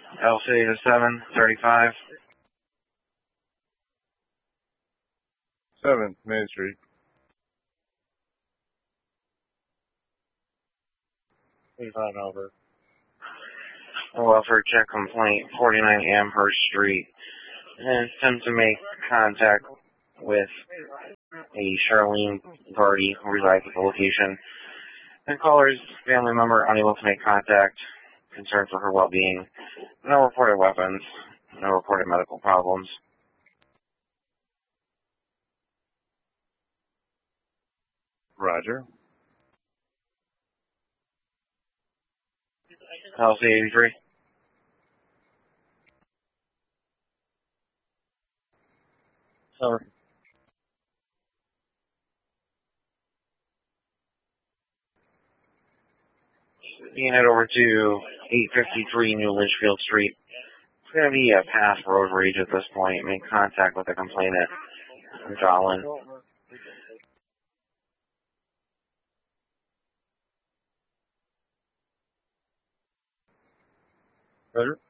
LC to 735. 7th Main Street. Over. Welfare check complaint, 49 Amherst Street. And attempt to make contact with a Charlene Gardy who resides at the location. And caller's family member unable to make contact, concerned for her well-being. No reported weapons, no reported medical problems. Roger. LC 83. Sorry. Being it over to 853 New Litchfield Street. It's going to be a past road rage at this point. Make contact with the complainant, Jolin. Roger.